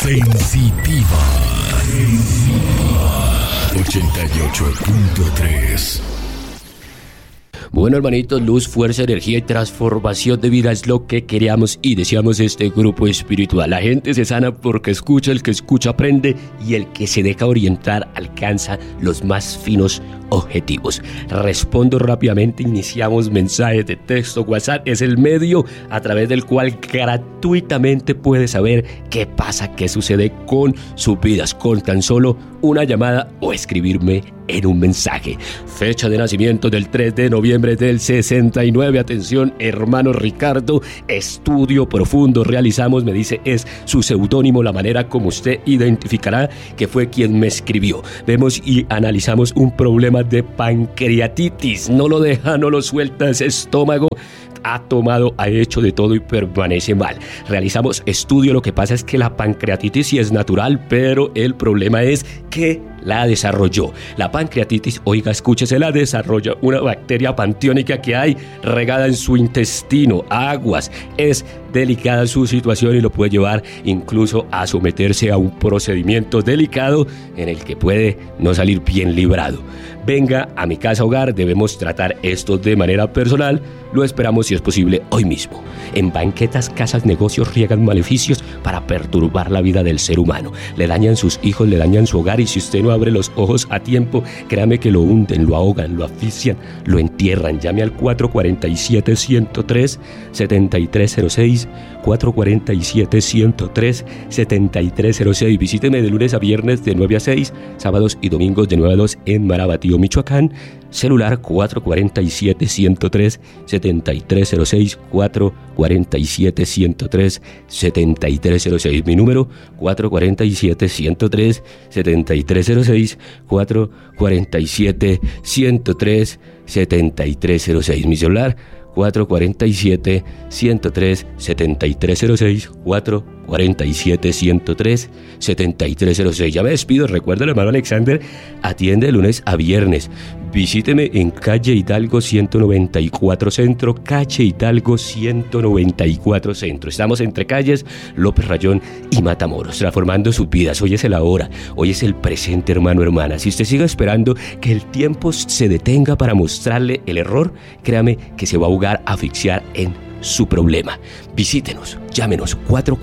Sensitiva 88.3. Bueno, hermanitos, luz, fuerza, energía y transformación de vida es lo que queríamos y deseamos este grupo espiritual. La gente se sana porque escucha, el que escucha aprende y el que se deja orientar alcanza los más finos objetivos. Respondo rápidamente, iniciamos mensajes de texto. WhatsApp es el medio a través del cual gratuitamente puede saber qué pasa, qué sucede con sus vidas, con tan solo una llamada o escribirme en un mensaje. Fecha de nacimiento del 3 de noviembre del 69. Atención, hermano Ricardo, estudio profundo realizamos, me dice, es su seudónimo, la manera como usted identificará que fue quien me escribió. Vemos y analizamos un problema de pancreatitis, no lo deja, no lo suelta ese estómago. Ha tomado, ha hecho de todo y permanece mal. Realizamos estudio, lo que pasa es que la pancreatitis sí es natural, pero el problema es que la desarrolló. La pancreatitis, oiga, escúchese, la desarrolla una bacteria panteónica que hay regada en su intestino, aguas. Es delicada su situación y lo puede llevar incluso a someterse a un procedimiento delicado en el que puede no salir bien librado. Venga a mi casa hogar, debemos tratar esto de manera personal. Lo esperamos, si es posible, hoy mismo. En banquetas, casas, negocios riegan maleficios para perturbar la vida del ser humano. Le dañan sus hijos, le dañan su hogar y si usted no abre los ojos a tiempo, créame que lo hunden, lo ahogan, lo asfixian, lo entierran. Llame al 447-103-7306, 447-103-7306. Visíteme de lunes a viernes de 9 a 6, sábados y domingos de 9 a 2 en Marabatío, Michoacán. Celular 447-103-7306, 447-103-7306. Mi número 447-103-7306, 447-103-7306. Mi celular 447-103-7306, 447-103-7306. Ya me despido. Recuerda, el hermano Alexander atiende de lunes a viernes. Visíteme en calle Hidalgo 194 Centro, calle Hidalgo 194 Centro. Estamos entre calles López Rayón y Matamoros, transformando sus vidas. Hoy es el ahora, hoy es el presente, hermano, hermana. Si usted sigue esperando que el tiempo se detenga para mostrarle el error, créame que se va a ahogar, a asfixiar en su problema. Visítenos, llámenos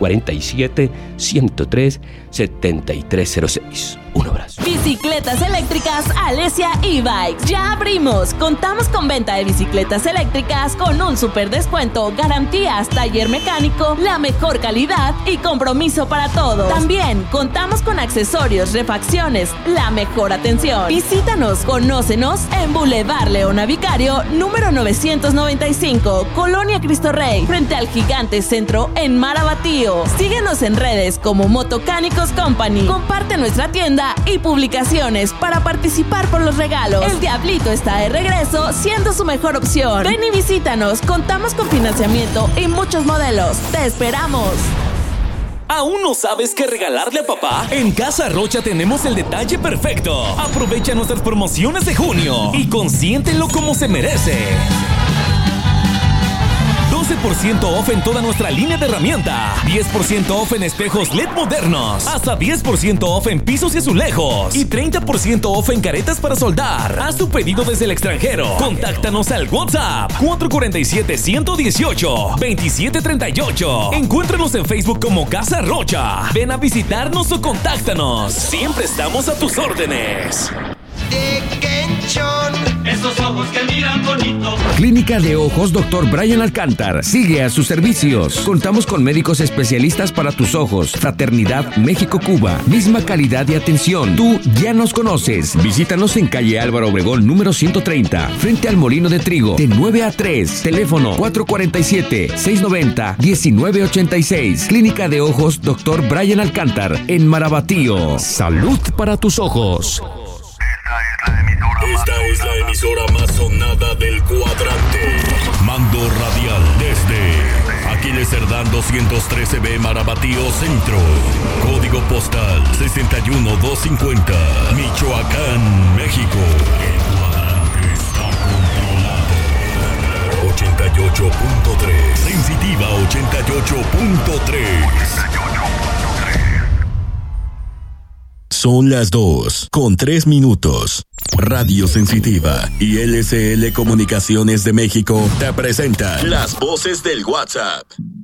447-103-7306. Un abrazo. Bicicletas eléctricas Alesia e-Bikes. Ya abrimos. Contamos con venta de bicicletas eléctricas con un super descuento, garantías, taller mecánico, la mejor calidad y compromiso para todos. También contamos con accesorios, refacciones, la mejor atención. Visítanos, conócenos en Boulevard Leona Vicario, número 995, Colonia Cristo Rey, frente al gigante centro en Marabatío. Síguenos en redes como Motocánicos Company. Comparte nuestra tienda y publicaciones para participar por los regalos. El Diablito está de regreso, siendo su mejor opción. Ven y visítanos, contamos con financiamiento y muchos modelos. ¡Te esperamos! ¿Aún no sabes qué regalarle a papá? En Casa Rocha tenemos el detalle perfecto. Aprovecha nuestras promociones de junio y consiéntelo como se merece. 12% off en toda nuestra línea de herramienta, 10% off en espejos LED modernos, hasta 10% off en pisos y azulejos y 30% off en caretas para soldar. Haz tu pedido desde el extranjero. Contáctanos al WhatsApp 447-118-2738. Encuéntranos en Facebook como Casa Rocha. Ven a visitarnos o contáctanos. Siempre estamos a tus órdenes. Esos ojos que miran bonito. Clínica de Ojos Dr. Brian Alcántar sigue a sus servicios. Contamos con médicos especialistas para tus ojos. Fraternidad México-Cuba. Misma calidad de atención. Tú ya nos conoces. Visítanos en calle Álvaro Obregón, número 130, frente al Molino de Trigo, de 9 a 3. Teléfono 447-690-1986. Clínica de Ojos Dr. Brian Alcántar, en Marabatío. Salud para tus ojos. Esta es la emisora más sonada del cuadrante. Mando radial desde Aquiles Cerdán 213B, Marabatío Centro. Código postal 61250, Michoacán, México. El cuadrante está controlado. 88.3. Sensitiva 88.3. Son las 2:03. Radio Sensitiva y LCL Comunicaciones de México te presentan Las Voces del WhatsApp.